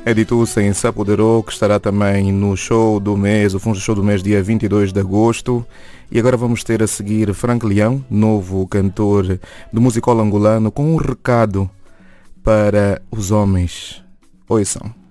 Editussa em Sapoderô, que estará também no show do mês, o Funcho Show do mês, dia 22 de agosto. E agora vamos ter a seguir Frank Leão, novo cantor do musical angolano, com um recado para os homens. Ouçam.